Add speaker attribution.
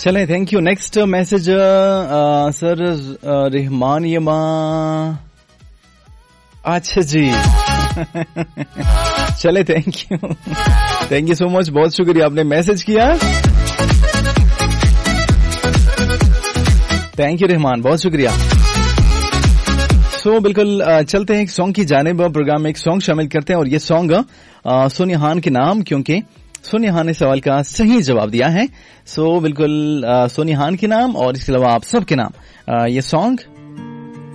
Speaker 1: चले, thank you. Next message sir Rahman यमा, अच्छा जी। चले, थैंक यू सो मच, बहुत शुक्रिया आपने मैसेज किया। थैंक यू रहमान, बहुत शुक्रिया। सो बिल्कुल चलते हैं एक सॉन्ग की जानिब। प्रोग्राम में एक सॉन्ग शामिल करते हैं और ये सॉन्ग सोनिया खान के नाम, क्योंकि सोनिया खान ने सवाल का सही जवाब दिया है। सो बिल्कुल सोनिया खान के नाम और इसके अलावा आप सबके नाम ये सॉन्ग